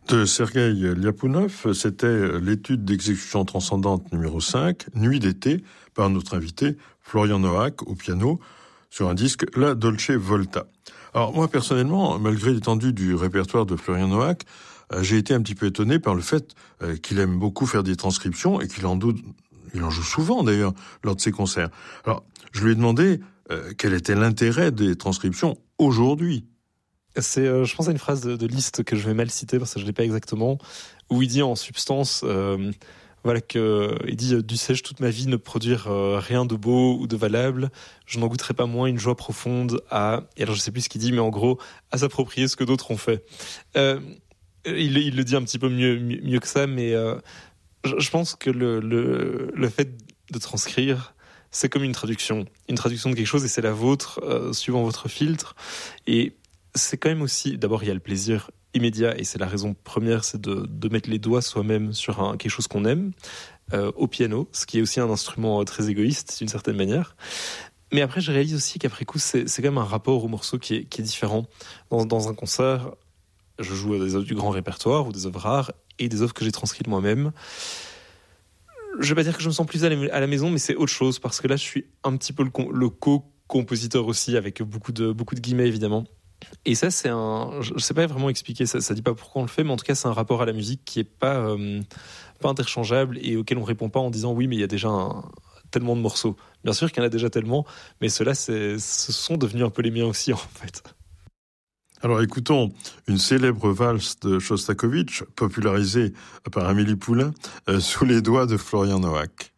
De Sergueï Liapounov, c'était l'étude d'exécution transcendante numéro 5, Nuit d'été, par notre invité Florian Noack au piano, sur un disque La Dolce Volta. Alors moi personnellement, malgré l'étendue du répertoire de Florian Noack, j'ai été un petit peu étonné par le fait qu'il aime beaucoup faire des transcriptions et qu'il en joue souvent d'ailleurs lors de ses concerts. Alors je lui ai demandé quel était l'intérêt des transcriptions aujourd'hui. C'est, je pense à une phrase de Liszt que je vais mal citer parce que je ne l'ai pas exactement, où il dit en substance, il dit « Dussé-je toute ma vie ne produire rien de beau ou de valable, je n'en goûterai pas moins une joie profonde à... » Et alors je ne sais plus ce qu'il dit, mais en gros, à s'approprier ce que d'autres ont fait. Il le dit un petit peu mieux que ça, mais je pense que le fait de transcrire, c'est comme une traduction de quelque chose, et c'est la vôtre, suivant votre filtre. Et c'est quand même aussi, d'abord il y a le plaisir immédiat, et c'est la raison première, c'est de mettre les doigts soi-même sur quelque chose qu'on aime, au piano, ce qui est aussi un instrument très égoïste d'une certaine manière. Mais après je réalise aussi qu'après coup c'est quand même un rapport au morceau qui est différent. Dans un concert, je joue à des œuvres du grand répertoire ou des œuvres rares et des œuvres que j'ai transcrites moi-même. Je vais pas dire que je me sens plus à la maison, mais c'est autre chose, parce que là je suis un petit peu le co-compositeur aussi, avec beaucoup de guillemets évidemment. Et ça, je sais pas vraiment expliquer, ça dit pas pourquoi on le fait, mais en tout cas, c'est un rapport à la musique qui est pas interchangeable et auquel on répond pas en disant oui, mais il y a déjà tellement de morceaux. Bien sûr qu'il y en a déjà tellement, mais ceux-là, ce sont devenus un peu les miens aussi, en fait. Alors écoutons une célèbre valse de Shostakovich, popularisée par Amélie Poulain, sous les doigts de Florian Noack.